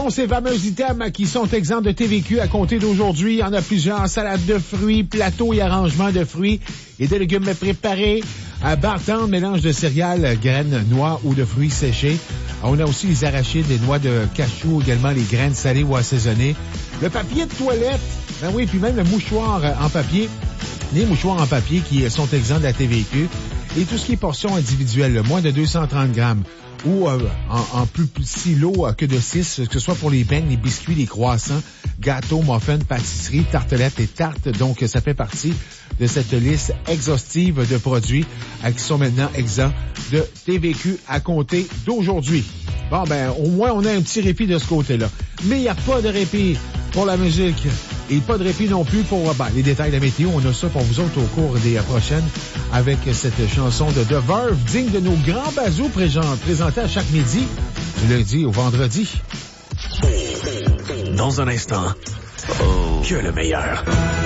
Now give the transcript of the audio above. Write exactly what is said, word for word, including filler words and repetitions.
sont ces fameux items qui sont exempts de T V Q à compter d'aujourd'hui. Il y en a plusieurs. Salade de fruits, plateau et arrangement de fruits et de légumes préparés. À Bartende, mélange de céréales, graines, noix ou de fruits séchés. On a aussi les arachides, les noix de cachou, également les graines salées ou assaisonnées. Le papier de toilette, ben oui, puis même le mouchoir en papier. Les mouchoirs en papier qui sont exempts de la T V Q. Et tout ce qui est portion individuelle, moins de deux cent trente grammes. Ou euh, en, en plus petits lots que de six, que ce soit pour les beignes, les biscuits, les croissants, gâteaux, muffins, pâtisseries, tartelettes et tartes. Donc, ça fait partie de cette liste exhaustive de produits euh, qui sont maintenant exempts de T V Q à compter d'aujourd'hui. Bon, ben, au moins, on a un petit répit de ce côté-là. Mais il n'y a pas de répit pour la musique et pas de répit non plus pour ben, les détails de la météo. On a ça pour vous autres au cours des euh, prochaines avec cette chanson de The Verve, digne de nos grands bazous présentés à chaque midi, du lundi au vendredi. Dans un instant, oh, que le meilleur.